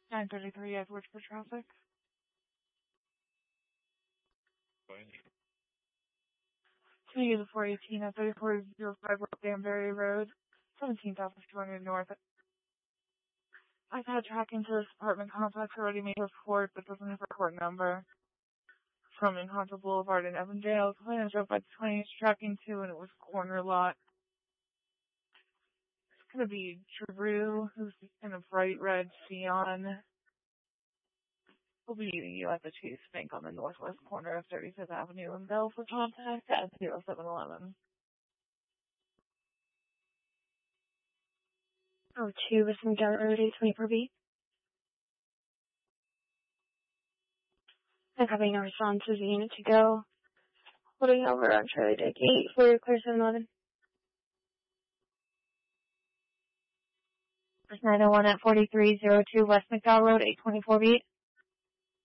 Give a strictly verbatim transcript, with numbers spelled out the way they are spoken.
nine thirty-three Edwards for traffic. To use the four eighteen at thirty-four oh five West Danbury Road, seventeen thousand two hundred North. I've had tracking to this apartment complex already made a report, but doesn't have a report number. From Encanto Boulevard in Evandale, Plan drove by the twentieth tracking to, and it was corner lot. It's gonna be Drew, who's in a bright red Scion. We'll be meeting you at the Chase Bank on the northwest corner of thirty-fifth Avenue in Bell for contact at zero seven eleven. Oh, two with some Garrett Road, eight twenty-four B. I'm having a response to the unit to go. Holding over on Charlie Dick eight for clear seven eleven. nine oh one at forty-three oh two West McDowell Road, eight twenty-four B.